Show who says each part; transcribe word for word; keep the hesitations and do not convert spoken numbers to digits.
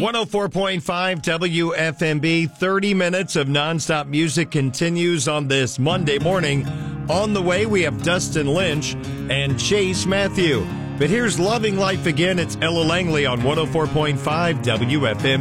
Speaker 1: one oh four point five W F M B. thirty minutes of nonstop music continues on this Monday morning. On the way, we have Dustin Lynch and Chase Matthew. But here's Loving Life Again. It's Ella Langley on one oh four point five W F M B.